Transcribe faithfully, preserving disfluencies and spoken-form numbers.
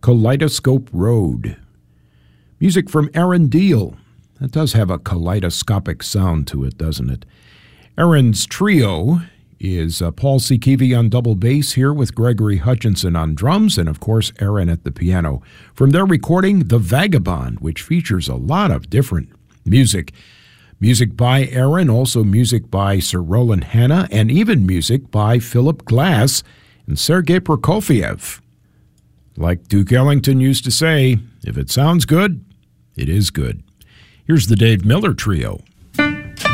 Kaleidoscope Road. Music from Aaron Deal. That does have a kaleidoscopic sound to it, doesn't it? Aaron's trio is uh, Paul Sikivi on double bass here with Gregory Hutchinson on drums and, of course, Aaron at the piano. From their recording, The Vagabond, which features a lot of different music. Music by Aaron, also music by Sir Roland Hanna, and even music by Philip Glass and Sergei Prokofiev. Like Duke Ellington used to say, if it sounds good, it is good. Here's the Dave Miller Trio.